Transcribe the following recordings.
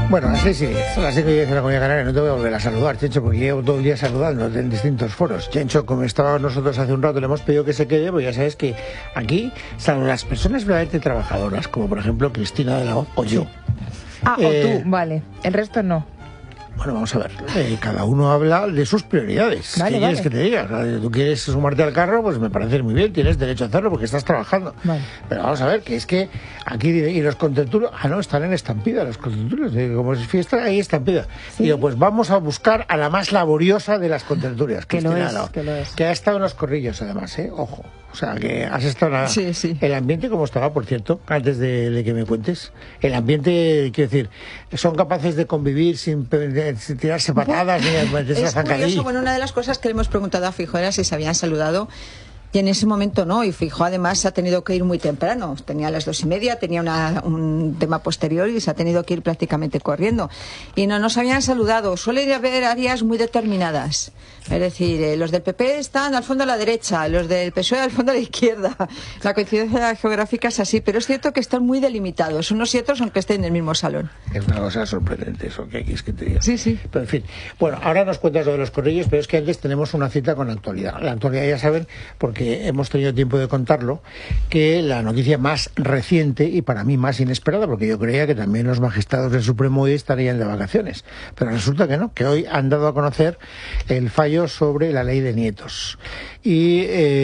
Bueno, así sí, son las 5:10 de la Comunidad Canaria. No te voy a volver a saludar, Chencho, porque llevo todo el día saludando en distintos foros. Chencho, como estábamos nosotros hace un rato, le hemos pedido que se quede, porque ya sabes que aquí, salvo las personas verdaderamente trabajadoras, como por ejemplo Cristina de la O o yo. Ah, o tú, vale. El resto no. Bueno, vamos a ver, cada uno habla de sus prioridades. Vale, ¿Qué quieres que te diga? Tú quieres sumarte al carro, pues me parece muy bien, tienes derecho a hacerlo porque estás trabajando. Vale. Pero vamos a ver, que es que aquí, y los contertulios, no, están en estampida los contertulios, como es fiesta, hay estampida. ¿Sí? Digo, pues vamos a buscar a la más laboriosa de las contertulias, Que lo Cristina es, Lao, que lo es. que ha estado en los corrillos además, ojo. O sea, que has estado en Sí, sí. el ambiente, ¿cómo estaba, por cierto? Antes de que me cuentes. El ambiente, quiero decir, ¿son capaces de convivir sin tirarse patadas ni meterse a Es zancadí? curioso, bueno, una de las cosas que le hemos preguntado a Feijóo era si se habían saludado. Y en ese momento no, y Feijóo además se ha tenido que ir muy temprano. Tenía las 2:30, tenía un tema posterior y se ha tenido que ir prácticamente corriendo. Y no nos habían saludado. Suele haber áreas muy determinadas. Es decir, los del PP están al fondo a la derecha, los del PSOE al fondo a la izquierda. La coincidencia geográfica es así, pero es cierto que están muy delimitados, unos y otros, aunque estén en el mismo salón. Es una cosa sorprendente eso, que es que te diga. Sí, sí. Pero en fin, bueno, ahora nos cuentas lo de los corrillos, pero es que antes tenemos una cita con la actualidad. La actualidad, ya saben, porque hemos tenido tiempo de contarlo, que la noticia más reciente y para mí más inesperada, porque yo creía que también los magistrados del Supremo hoy estarían de vacaciones, pero resulta que no, que hoy han dado a conocer el fallo sobre la ley de nietos. Y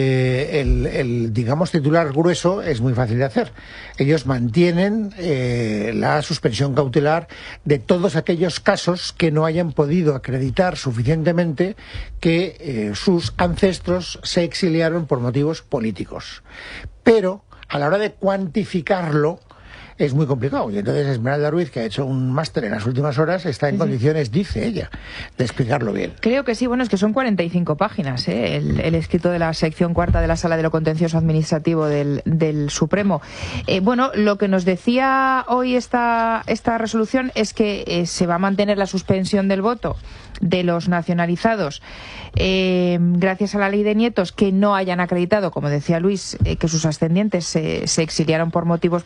el digamos, titular grueso es muy fácil de hacer. Ellos mantienen la suspensión cautelar de todos aquellos casos que no hayan podido acreditar suficientemente que sus ancestros se exiliaron por motivos políticos. Pero a la hora de cuantificarlo es muy complicado. Y entonces Esmeralda Ruiz, que ha hecho un máster en las últimas horas, está en condiciones, dice ella, de explicarlo bien. Creo que sí, bueno, es que son 45 páginas, el escrito de la sección cuarta de la Sala de lo Contencioso Administrativo del Supremo. Bueno, lo que nos decía hoy esta resolución es que se va a mantener la suspensión del voto de los nacionalizados gracias a la ley de nietos que no hayan acreditado, como decía Luis, que sus ascendientes se exiliaron por motivos